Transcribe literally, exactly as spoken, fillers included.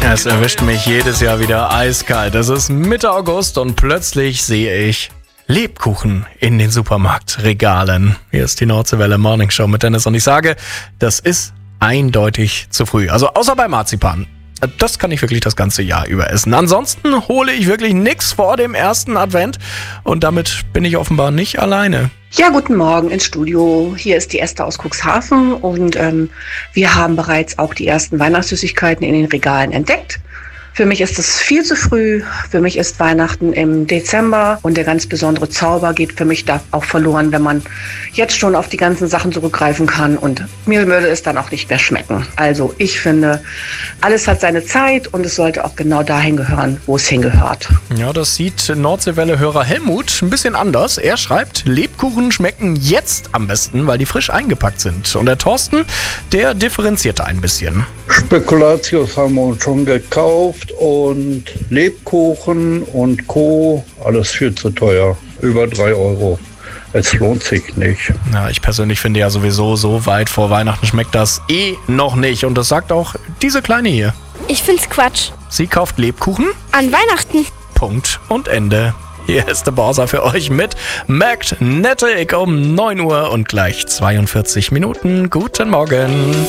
Es erwischt mich jedes Jahr wieder eiskalt. Es ist Mitte August und plötzlich sehe ich Lebkuchen in den Supermarktregalen. Hier ist die Nordseewelle Morning Show mit Dennis und ich sage, das ist eindeutig zu früh. Also außer bei Marzipan. Das kann ich wirklich das ganze Jahr über essen. Ansonsten hole ich wirklich nichts vor dem ersten Advent und damit bin ich offenbar nicht alleine. Ja, guten Morgen ins Studio. Hier ist die Esther aus Cuxhaven und ähm, wir haben bereits auch die ersten Weihnachtssüßigkeiten in den Regalen entdeckt. Für mich ist es viel zu früh. Für mich ist Weihnachten im Dezember und der ganz besondere Zauber geht für mich da auch verloren, wenn man jetzt schon auf die ganzen Sachen zurückgreifen kann und mir würde es dann auch nicht mehr schmecken. Also ich finde, alles hat seine Zeit und es sollte auch genau dahin gehören, wo es hingehört. Ja, das sieht Nordseewelle-Hörer Helmut ein bisschen anders. Er schreibt, Lebkuchen schmecken jetzt am besten, weil die frisch eingepackt sind. Und der Thorsten, der differenzierte ein bisschen. Spekulatius haben wir uns schon gekauft und Lebkuchen und Co. alles viel zu teuer. Über drei Euro. Es lohnt sich nicht. Ja, ich persönlich finde ja sowieso, so weit vor Weihnachten schmeckt das eh noch nicht. Und das sagt auch diese Kleine hier. Ich find's Quatsch. Sie kauft Lebkuchen? An Weihnachten. Punkt und Ende. Hier ist der Borsa für euch mit Magnetic um neun Uhr und gleich zweiundvierzig Minuten. Guten Morgen.